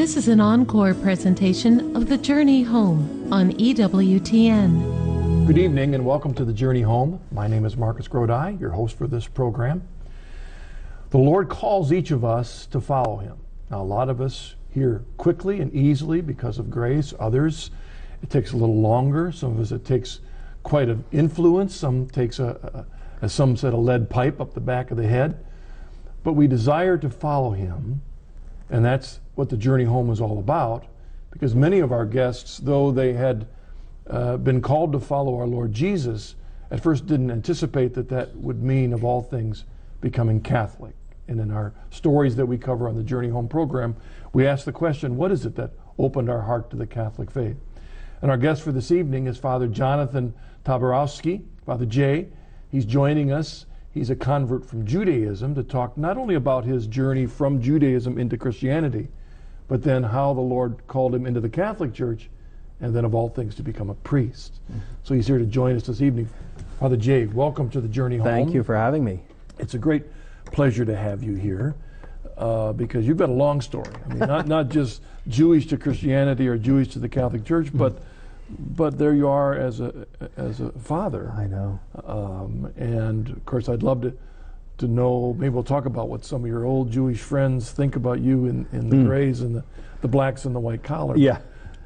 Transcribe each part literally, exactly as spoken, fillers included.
This is an encore presentation of The Journey Home on E W T N. Good evening and welcome to The Journey Home. My name is Marcus Grodi, your host for this program. The Lord calls each of us to follow Him. Now, a lot of us hear quickly and easily because of grace. Others, it takes a little longer. Some of us, it takes quite an influence. Some takes, a, a, as some said, a lead pipe up the back of the head. But we desire to follow Him, and that's what The Journey Home is all about, because many of our guests, though they had uh, been called to follow our Lord Jesus, at first didn't anticipate that that would mean, of all things, becoming Catholic. And in our stories that we cover on the Journey Home program, we ask the question, what is it that opened our heart to the Catholic faith? And our guest for this evening is Father Jonathan Taborowski, Father Jay. He's joining us. He's a convert from Judaism to talk not only about his journey from Judaism into Christianity, but then how the Lord called him into the Catholic Church, and then of all things to become a priest. Mm-hmm. So he's here to join us this evening. Father Jay, welcome to the Journey Home. Thank you for having me. It's a great pleasure to have you here uh, because you've got a long story. I mean, not not just Jewish to Christianity or Jewish to the Catholic Church, but but there you are as a as a father. I know. Um, and of course, I'd love to. to know, maybe we'll talk about what some of your old Jewish friends think about you in, in the mm. grays and the, the blacks and the white collar. Yeah.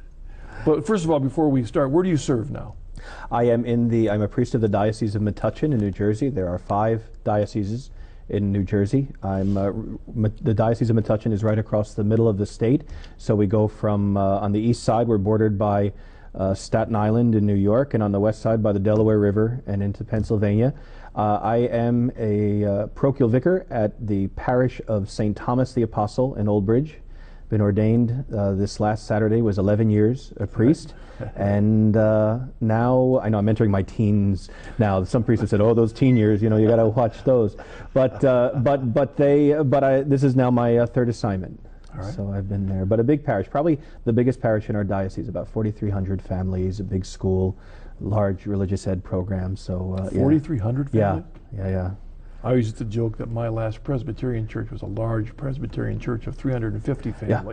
But first of all, before we start, where do you serve now? I am in the, I'm a priest of the Diocese of Metuchen in New Jersey. There are five dioceses in New Jersey. I'm, uh, the Diocese of Metuchen is right across the middle of the state. So we go from, uh, on the east side, we're bordered by uh, Staten Island in New York, and on the west side by the Delaware River and into Pennsylvania. Uh, I am a uh, parochial vicar at the parish of Saint Thomas the Apostle in Old Bridge. Been ordained uh, this last Saturday, was eleven years a priest. And uh, now, I know I'm entering my teens now. Some priests have said, oh, those teen years, you know, you got to watch those. But uh, but but they, but I, this is now my uh, third assignment. All right. So I've been there. But a big parish, probably the biggest parish in our diocese, about forty-three hundred families, a big school, large religious ed program. So uh, forty-three hundred yeah. families? Yeah, yeah, yeah. I used to joke that my last Presbyterian church was a large Presbyterian church of three hundred fifty families. Yeah.